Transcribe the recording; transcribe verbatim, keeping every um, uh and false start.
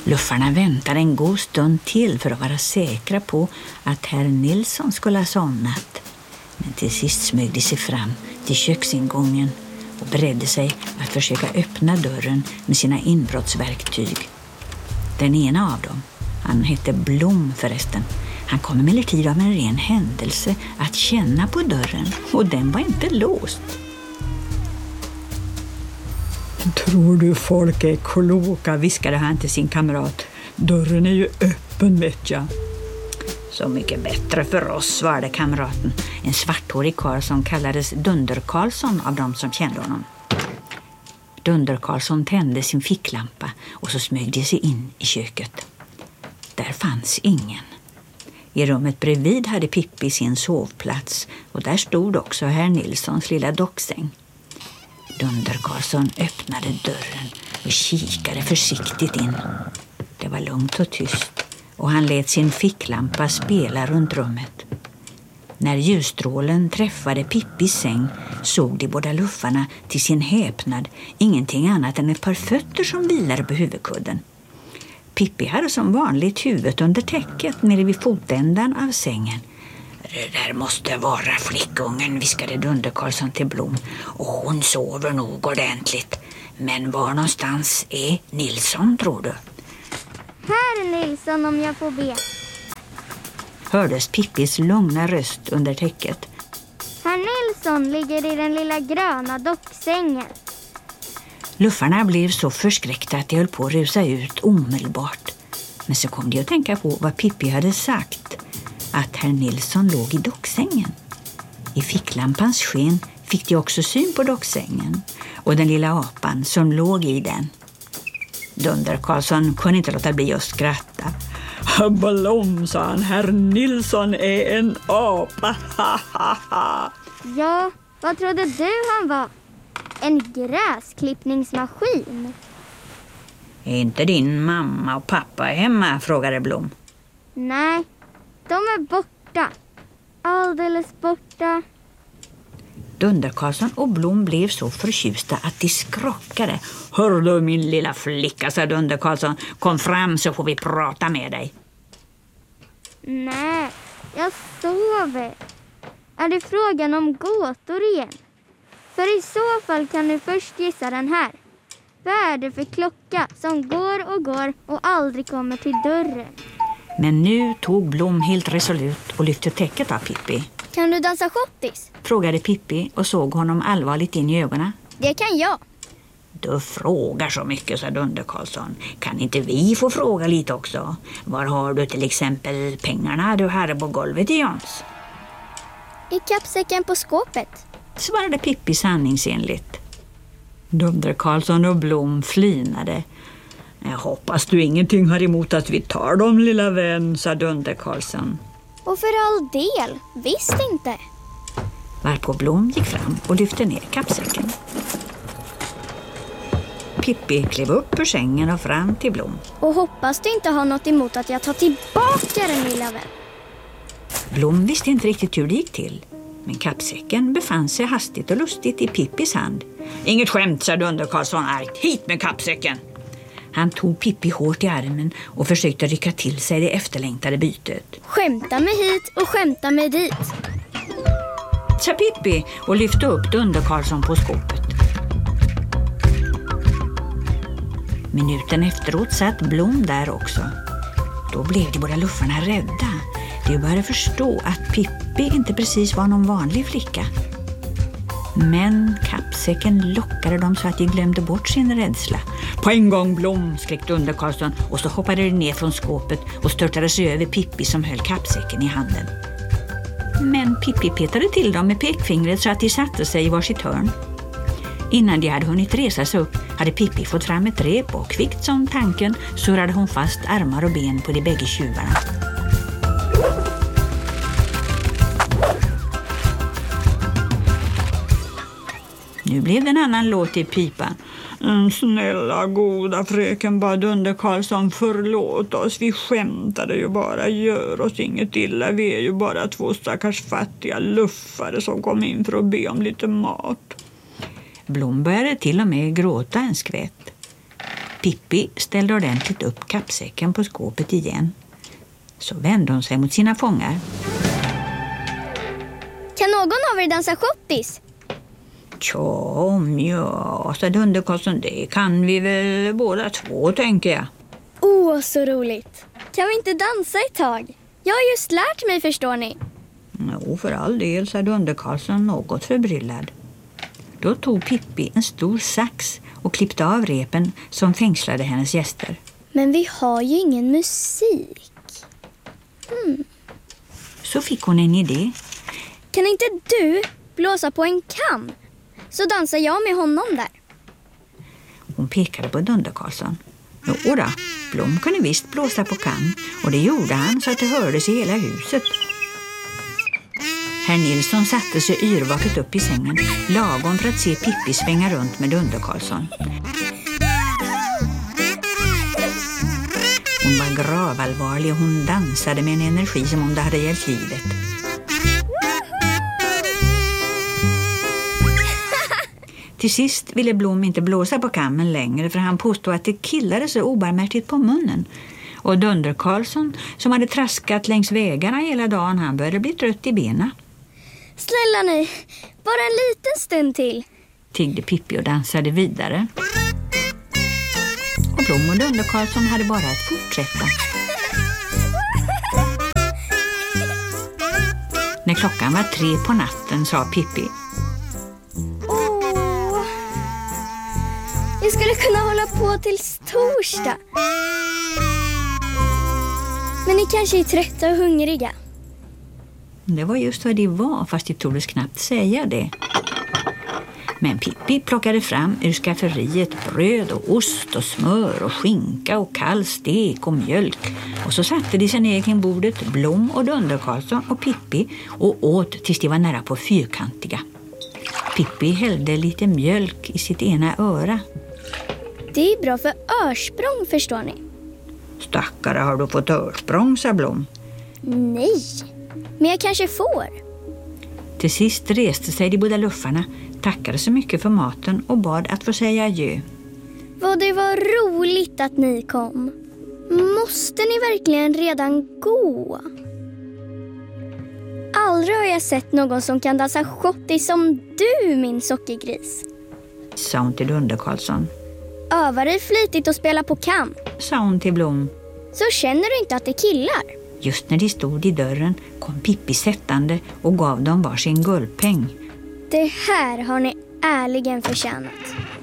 Luffarna väntade en god stund till för att vara säkra på att herr Nilsson skulle ha somnat. Men till sist smög de sig fram till köksingången och beredde sig att försöka öppna dörren med sina inbrottsverktyg. Den ena av dem, han hette Blom förresten, han kom emellertid av en ren händelse att känna på dörren och den var inte låst. Tror du folk är kloka, viskade han till sin kamrat. Dörren är ju öppen, vet jag. Så mycket bättre för oss, svarade kamraten. En svarthårig karl som kallades Dunder Karlsson av dem som kände honom. Dunder Karlsson tände sin ficklampa och så smög de sig in i köket. Där fanns ingen. I rummet bredvid hade Pippi sin sovplats och där stod också herr Nilssons lilla docksäng. Dunder Karlsson öppnade dörren och kikade försiktigt in. Det var lugnt och tyst och han lät sin ficklampa spela runt rummet. När ljusstrålen träffade Pippis säng såg de båda luffarna till sin häpnad ingenting annat än ett par fötter som vilade på huvudkudden. Pippi hade som vanligt huvudet under täcket nere vid fotändan av sängen. Det där måste vara flickungen, viskade Dunder Karlsson till Blom. Och hon sover nog ordentligt. Men var någonstans är Nilsson, tror du? Här är Nilsson, om jag får be. Hördes Pippis lugna röst under täcket. Herr Nilsson ligger i den lilla gröna docksängen. Luffarna blev så förskräckta att de höll på att rusa ut omedelbart. Men så kom de att tänka på vad Pippi hade sagt. Att herr Nilsson låg i docksängen. I ficklampans sken fick de också syn på docksängen och den lilla apan som låg i den. Dunder Karlsson kunde inte låta bli att skratta. Blom, sa han, herr Nilsson är en apa. Ja, vad trodde du han var? En gräsklippningsmaskin? Är inte din mamma och pappa hemma, frågade Blom. Nej, de är borta. Alldeles borta. Dunder Karlsson och Blom blev så förtjusta att de skrockade. Hör du, min lilla flicka, sa Dunder Karlsson. Kom fram så får vi prata med dig. Nej, jag sover. Är det frågan om gåtor igen? För i så fall kan du först gissa den här. Vad är det för klocka som går och går och aldrig kommer till dörren? Men nu tog Blom helt resolut och lyfte täcket av Pippi. Kan du dansa schottis? Frågade Pippi och såg honom allvarligt in i ögonen. Det kan jag. Du frågar så mycket, sa Dunder Karlsson. Kan inte vi få fråga lite också? Var har du till exempel pengarna du hade på golvet i Jans? I kappsäcken på skåpet, svarade Pippi sanningsenligt. Dunder Karlsson och Blom flinade. Jag hoppas du ingenting har emot att vi tar dem, lilla vän, sa Dunder Karlsson. Och för all del, visst inte. Varpå Blom gick fram och lyfte ner kappsäcken. Pippi klev upp ur sängen och fram till Blom. Och hoppas du inte har något emot att jag tar tillbaka den, lilla vän. Blom visste inte riktigt hur det gick till. Men kappsäcken befann sig hastigt och lustigt i Pippis hand. Inget skämt, sa Dunder Karlsson argt. Hit med kappsäcken! Han tog Pippi hårt i armen och försökte rycka till sig det efterlängtade bytet. Skämta mig hit och skämta mig dit, sa Pippi och lyfte upp Dunder Karlsson på skåpet. Minuten efteråt satt Blom där också. Då blev de båda luffarna rädda. De började förstå att Pippi inte precis var någon vanlig flicka. Men kappsäcken lockade dem så att de glömde bort sin rädsla. På en gång, Blom, skrek Dunder Karlsson och så hoppade de ner från skåpet och störtade sig över Pippi som höll kappsäcken i handen. Men Pippi petade till dem med pekfingret så att de satte sig i varsitt hörn. Innan de hade hunnit resa sig upp hade Pippi fått fram ett rep och kvickt som tanken surrade hon fast armar och ben på de bägge tjuvarna. Nu blev det en annan låt i pipan. Snälla goda fröken, bad Dunder Karlsson, förlåt oss. Vi skämtade ju bara, gör oss inget illa. Vi är ju bara två stackars fattiga luffare som kom in för att be om lite mat. Blom började till och med gråta en skvätt. Pippi ställde ordentligt upp kappsäcken på skåpet igen. Så vände hon sig mot sina fångar. Kan någon av er dansa schottis? Tja, ja, sa Dunderkarlsson, det kan vi väl båda två, tänker jag. Åh, oh, så roligt. Kan vi inte dansa ett tag? Jag har just lärt mig, förstår ni. Jo, för all del, sa Dunderkarlsson något förbryllad. Då tog Pippi en stor sax och klippte av repen som fängslade hennes gäster. Men vi har ju ingen musik. Hmm. Så fick hon en idé. Kan inte du blåsa på en kam? Så dansar jag med honom där. Hon pekade på Dunderkarlsson. Jo då, Blom kunde visst blåsa på kam, och det gjorde han så att det hördes i hela huset. Herr Nilsson satte sig yrvaket upp i sängen, lagom för att se Pippi svänga runt med Dunderkarlsson. Hon var gravallvarlig och hon dansade med en energi som om det hade gällt livet. Till sist ville Blom inte blåsa på kammen längre, för han påstod att det killade så obarmärtigt på munnen. Och Dunderkarlsson, som hade traskat längs vägarna hela dagen, han började bli trött i benen. Snälla ni, bara en liten stund till, tiggde Pippi och dansade vidare. Och Blom och Dunderkarlsson hade bara att fortsätta. När klockan var tre på natten sa Pippi: Åh, jag skulle kunna hålla på till torsdag. Men ni kanske är trötta och hungriga. Det var just vad det var, fast det troddes knappt säga det. Men Pippi plockade fram ur skafferiet bröd och ost och smör och skinka och kall stek och mjölk. Och så satte de sig ner kring bordet, Blom och Dunderkarlsson och Pippi, och åt tills de var nära på fyrkantiga. Pippi hällde lite mjölk i sitt ena öra. Det är bra för örsprång, förstår ni. Stackare, har du fått örsprång, sa Blom. Nej, men jag kanske får. Till sist reste sig de båda luffarna, tackade så mycket för maten och bad att få säga adjö. Vad det var roligt att ni kom. Måste ni verkligen redan gå? Aldrig har jag sett någon som kan dansa schottis som du, min sockergris, sa hon till Dunderkarlsson. Öva dig flitigt och spela på kam, sa hon till Blom. Så känner du inte att det killar. Just när de stod i dörren kom Pippi sättande och gav dem varsin guldpeng. Det här har ni ärligen förtjänat.